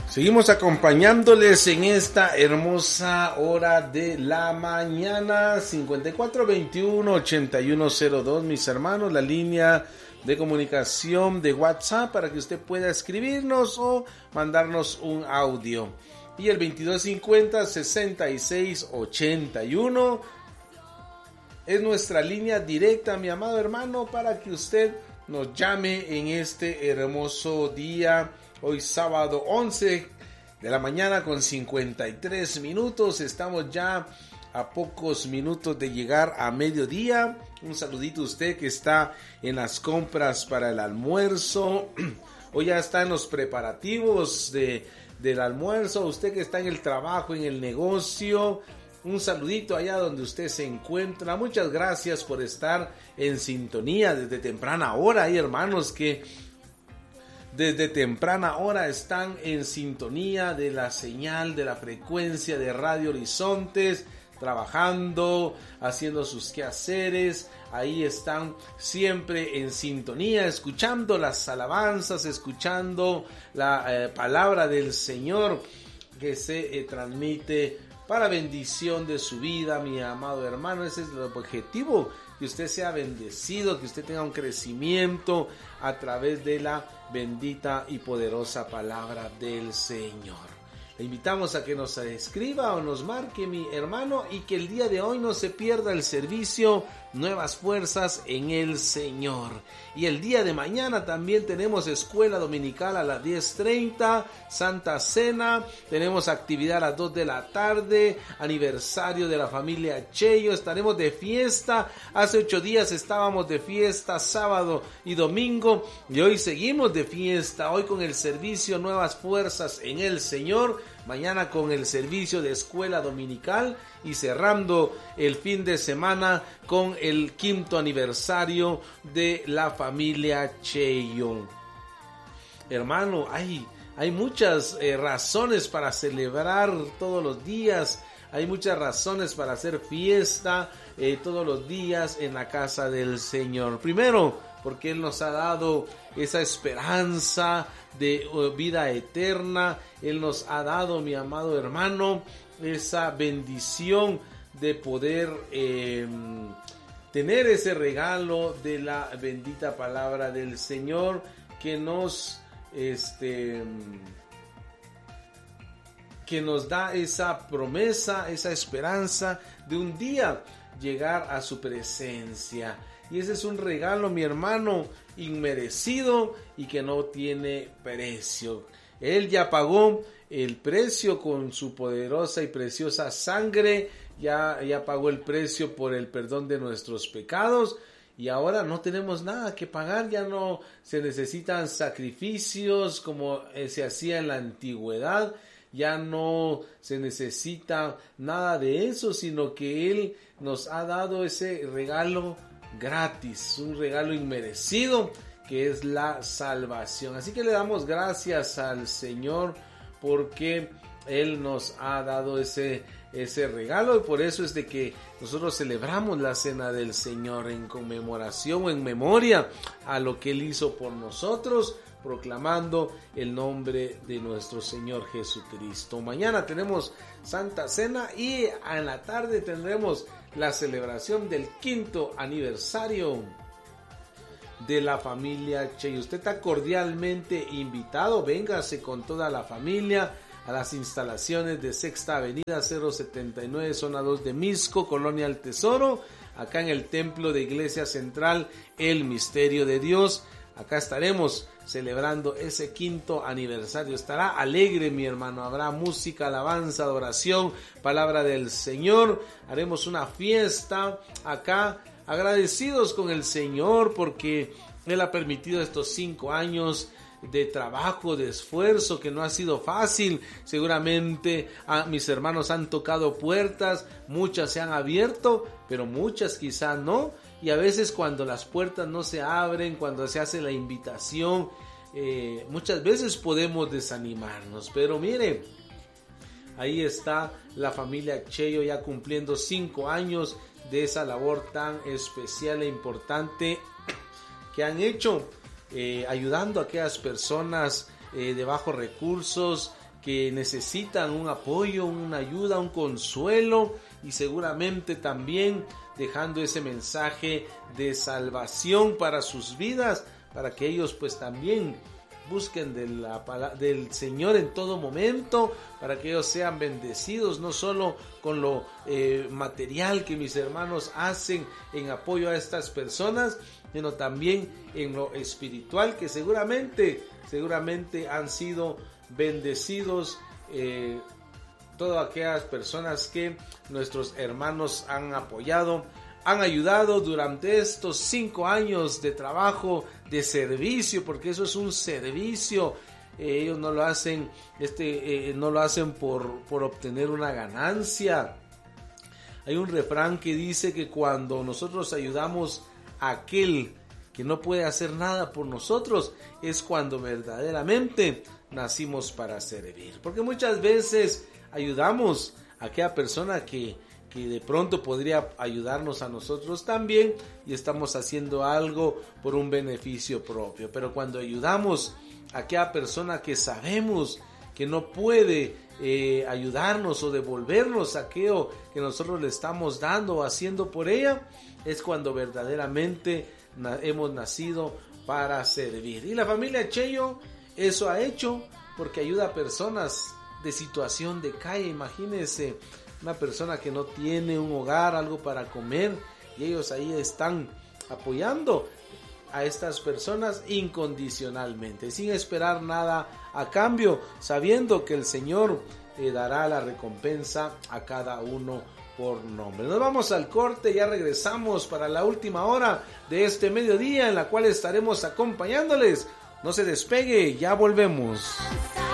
Seguimos acompañándoles en esta hermosa hora de la mañana. 5421-8102, mis hermanos, la línea de comunicación de WhatsApp para que usted pueda escribirnos o mandarnos un audio. Y el 2250-6681 es nuestra línea directa, mi amado hermano, para que usted nos llame en este hermoso día. Hoy sábado 11 de la mañana con 53 minutos. Estamos ya a pocos minutos de llegar a mediodía. Un saludito a usted que está en las compras para el almuerzo. Hoy ya está en los preparativos del almuerzo. Usted que está en el trabajo, en el negocio. Un saludito allá donde usted se encuentra. Muchas gracias por estar en sintonía desde temprana hora. Hay hermanos que desde temprana hora están en sintonía de la señal, de la frecuencia de Radio Horizontes, trabajando, haciendo sus quehaceres. Ahí están siempre en sintonía, escuchando las alabanzas, escuchando la palabra del Señor que se transmite para bendición de su vida, mi amado hermano. Ese es el objetivo, que usted sea bendecido, que usted tenga un crecimiento a través de la bendita y poderosa palabra del Señor. Le invitamos a que nos escriba o nos marque, mi hermano, y que el día de hoy no se pierda el servicio Nuevas Fuerzas en el Señor. Y el día de mañana también tenemos escuela dominical a las 10:30, Santa Cena, tenemos actividad a las 2 de la tarde, aniversario de la familia Cheyo, estaremos de fiesta. Hace 8 días estábamos de fiesta, sábado y domingo, y hoy seguimos de fiesta, hoy con el servicio Nuevas Fuerzas en el Señor, mañana con el servicio de escuela dominical y cerrando el fin de semana con el 5º aniversario de la familia Cheyo. Hermano, hay muchas razones para celebrar todos los días, hay muchas razones para hacer fiesta todos los días en la casa del Señor. Primero, porque Él nos ha dado esa esperanza de vida eterna. Él nos ha dado, mi amado hermano, esa bendición de poder tener ese regalo de la bendita palabra del Señor que nos da esa promesa, esa esperanza de un día llegar a su presencia. Y ese es un regalo, mi hermano, inmerecido y que no tiene precio. Él ya pagó el precio con su poderosa y preciosa sangre, ya pagó el precio por el perdón de nuestros pecados. Y ahora no tenemos nada que pagar, ya no se necesitan sacrificios como se hacía en la antigüedad, ya no se necesita nada de eso, sino que Él nos ha dado ese regalo gratis, un regalo inmerecido que es la salvación. Así que le damos gracias al Señor porque Él nos ha dado ese regalo, y por eso es de que nosotros celebramos la cena del Señor en conmemoración o en memoria a lo que Él hizo por nosotros, proclamando el nombre de nuestro Señor Jesucristo. Mañana tenemos Santa Cena y en la tarde tendremos la celebración del 5º aniversario de la familia Cheyo. Usted está cordialmente invitado, véngase con toda la familia a las instalaciones de Sexta Avenida 079, zona 2 de Misco, Colonia El Tesoro, acá en el Templo de Iglesia Central, El Misterio de Dios. Acá estaremos celebrando ese 5º aniversario. Estará alegre, mi hermano. Habrá música, alabanza, adoración, palabra del Señor. Haremos una fiesta acá, agradecidos con el Señor porque Él ha permitido estos 5 años de trabajo, de esfuerzo, que no ha sido fácil. Seguramente mis hermanos han tocado puertas, muchas se han abierto, pero muchas quizá no. Y a veces cuando las puertas no se abren, cuando se hace la invitación, muchas veces podemos desanimarnos. Pero mire, ahí está la familia Cheyo ya cumpliendo 5 años de esa labor tan especial e importante que han hecho, ayudando a aquellas personas de bajos recursos que necesitan un apoyo, una ayuda, un consuelo, y seguramente también dejando ese mensaje de salvación para sus vidas, para que ellos pues también busquen del Señor en todo momento, para que ellos sean bendecidos, no solo con lo material que mis hermanos hacen en apoyo a estas personas, sino también en lo espiritual, que seguramente han sido bendecidos todas aquellas personas que nuestros hermanos han apoyado, han ayudado durante estos 5 años de trabajo, de servicio, porque eso es un servicio. Ellos no lo hacen, por obtener una ganancia. Hay un refrán que dice que cuando nosotros ayudamos a aquel que no puede hacer nada por nosotros, es cuando verdaderamente nacimos para servir. Porque muchas veces ayudamos a aquella persona que de pronto podría ayudarnos a nosotros también, y estamos haciendo algo por un beneficio propio. Pero cuando ayudamos a aquella persona que sabemos que no puede ayudarnos o devolvernos aquello que nosotros le estamos dando o haciendo por ella, es cuando verdaderamente hemos nacido para servir. Y la familia Cheyo eso ha hecho, porque ayuda a personas de situación de calle. Imagínense una persona que no tiene un hogar, algo para comer, y ellos ahí están apoyando a estas personas incondicionalmente, sin esperar nada a cambio, sabiendo que el Señor dará la recompensa a cada uno por nombre. Nos vamos al corte, ya regresamos para la última hora de este mediodía, en la cual estaremos acompañándoles. No se despegue, ya volvemos.